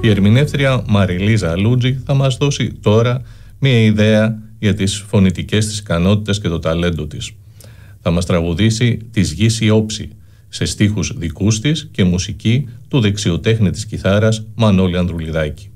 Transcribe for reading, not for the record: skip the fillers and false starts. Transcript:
Η ερμηνεύτρια Μαριλίζα Λούτζη θα μας δώσει τώρα μία ιδέα για τις φωνητικές της ικανότητες και το ταλέντο της. Θα μας τραγουδήσει «Της γης η όψη» σε στίχους δικούς της και μουσική του δεξιοτέχνη της κιθάρας Μανώλη Ανδρουλιδάκη.